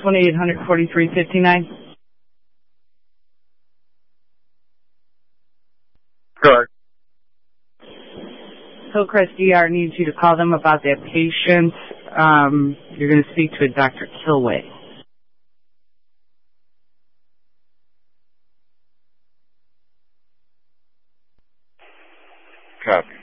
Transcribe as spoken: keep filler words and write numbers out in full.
one eight hundred forty-three fifty-nine? Correct. Hillcrest D R needs you to call them about that patient. Um, you're going to speak to a Doctor Kilway. Copy.